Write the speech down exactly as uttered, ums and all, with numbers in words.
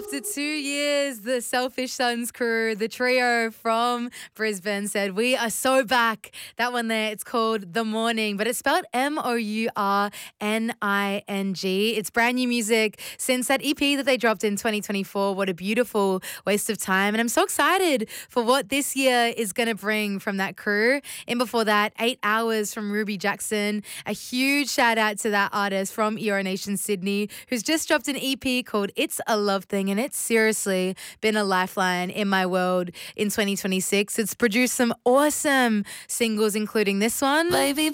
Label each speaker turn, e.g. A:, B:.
A: After two years, the Selfish Sons crew, the trio from Brisbane, said, "We are so back." That one there, it's called The Morning, but it's spelled M O U R N I N G. It's brand new music since that E P that they dropped in twenty twenty-four. What a beautiful waste of time. And I'm so excited for what this year is going to bring from that crew. And before that, Eight Hours from Ruby Jackson. A huge shout out to that artist from Euro Nation Sydney, who's just dropped an E P called It's a Love Thing, and it's seriously been a lifeline in my world in twenty twenty-six. It's produced some awesome singles, including this one.
B: Baby